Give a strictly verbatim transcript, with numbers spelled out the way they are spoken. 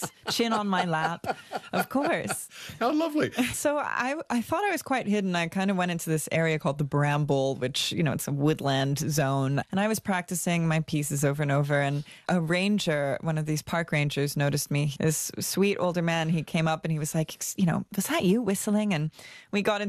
face, chin on my lap. Of course. How lovely. So I, I thought I was quite hidden. I kind of went into this area called the Bramble, which, you know, it's a woodland zone. And I was practicing my pieces over and over. And a ranger, one of these park rangers, noticed me. This sweet older man, he came up and he was like, you know, was that you whistling? And we got into